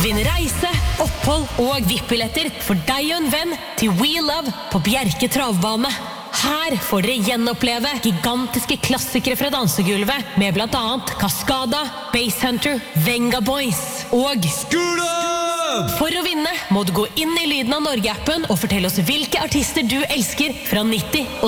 Vinn reise, opphold og VIP-billetter for deg og en venn til We Love på Bjerke travbane. Her får dere gjenoppleve gigantiske klassikere fra dansegulvet med blant annet Cascada, Basshunter, Venga Boys og Skula! For å vinne må du gå inn i Lyden av Norge-appen og fortelle oss hvilke artister du elsker fra 90- og